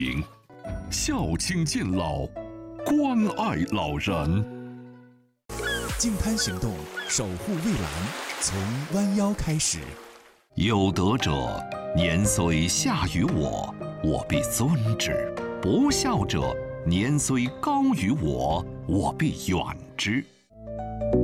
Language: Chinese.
孝亲敬老，关爱老人。 净滩行动，守护蔚蓝，从弯腰开始。 有德者，年虽下于我，我必尊之；不孝者，年虽高于我，我必远之。